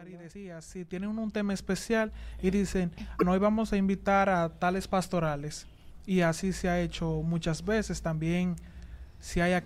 Yari decía, si tienen un tema especial y dicen, no, hoy vamos a invitar a tales pastorales. Y así se ha hecho muchas veces. También si hay